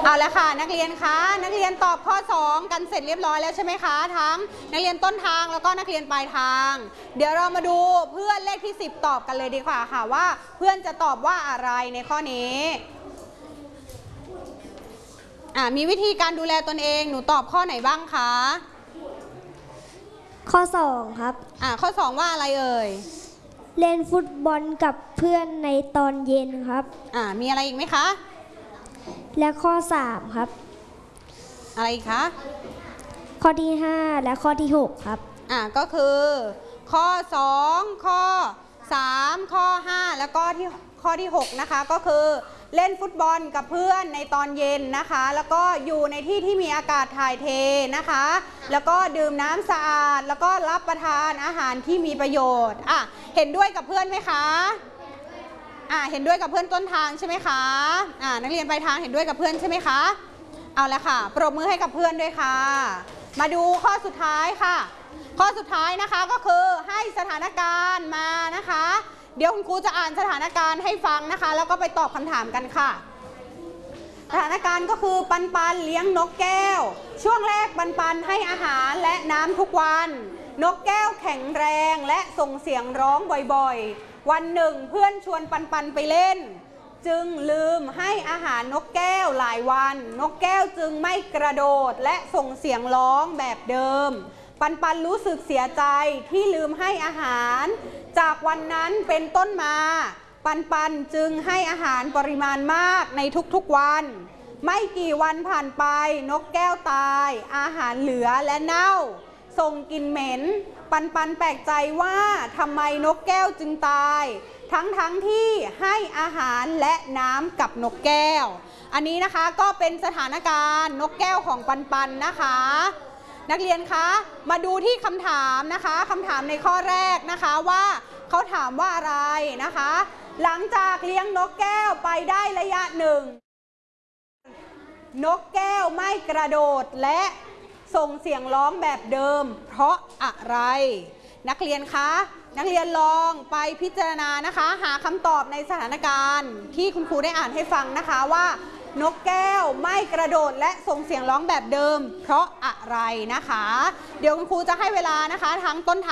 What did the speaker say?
เอาละค่ะนักเรียนคะนักเรียนตอบข้อ2กันเสร็จเรียบร้อยแล้วใช่ไหมคะทั้งนักเรียนต้นทางแล้วก็นักเรียนปลายทางเดี๋ยวเรามาดูเพื่อนเลขที่10ตอบกันเลยดีกว่าค่ะว่าเพื่อนจะตอบว่าอะไรในข้อนี้มีวิธีการดูแลตนเองหนูตอบข้อไหนบ้างคะข้อ2ครับข้อ2ว่าอะไรเอ่ยเล่นฟุตบอลกับเพื่อนในตอนเย็นครับมีอะไรอีกไหมคะและข้อ3ครับอะไรอีกคะข้อที่5และข้อที่6ครับก็คือข้อ2ข้อ3ข้อ5แล้วก็ข้อที่6นะคะก็คือเล่นฟุตบอลกับเพื่อนในตอนเย็นนะคะแล้วก็อยู่ในที่ที่มีอากาศถ่ายเทนะคะแล้วก็ดื่มน้ำสะอาดแล้วก็รับประทานอาหารที่มีประโยชน์เห็นด้วยกับเพื่อนไหมคะเห็นด้วยกับเพื่อนต้นทางใช่ไหมคะนักเรียนปลายทางเห็นด้วยกับเพื่อนใช่ไหมคะเอาละค่ะปรบมือให้กับเพื่อนด้วยค่ะมาดูข้อสุดท้ายค่ะข้อสุดท้ายนะคะก็คือให้สถานการณ์มานะคะเดี๋ยวคุณครูจะอ่านสถานการณ์ให้ฟังนะคะแล้วก็ไปตอบคำถามกันค่ะสถานการณ์ก็คือปันปันเลี้ยงนกแก้วช่วงแรกปันปันให้อาหารและน้ำทุกวันนกแก้วแข็งแรงและส่งเสียงร้องบ่อยๆวันหนึ่งเพื่อนชวนปันปันไปเล่นจึงลืมให้อาหารนกแก้วหลายวันนกแก้วจึงไม่กระโดดและส่งเสียงร้องแบบเดิมปันปันรู้สึกเสียใจที่ลืมให้อาหารจากวันนั้นเป็นต้นมาปันปันจึงให้อาหารปริมาณมากในทุกๆวันไม่กี่วันผ่านไปนกแก้วตายอาหารเหลือและเน่าส่งกลิ่นเหม็นปันปันแปลกใจว่าทำไมนกแก้วจึงตายทั้งที่ให้อาหารและน้ำกับนกแก้วอันนี้นะคะก็เป็นสถานการณ์นกแก้วของปันปันนะคะนักเรียนคะมาดูที่คำถามนะคะคำถามในข้อแรกนะคะว่าเขาถามว่าอะไรนะคะหลังจากเลี้ยงนกแก้วไปได้ระยะหนึ่งนกแก้วไม่กระโดดและส่งเสียงร้องแบบเดิมเพราะอะไรนักเรียนคะนักเรียนลองไปพิจารณานะคะหาคำตอบในสถานการณ์ที่คุณครูได้อ่านให้ฟังนะคะว่านกแก้วไม่กระโดดและส่งเสียงร้องแบบเดิมเพราะอะไรนะคะเดี๋ยวคุณครูจะให้เวลานะคะทั้งต้น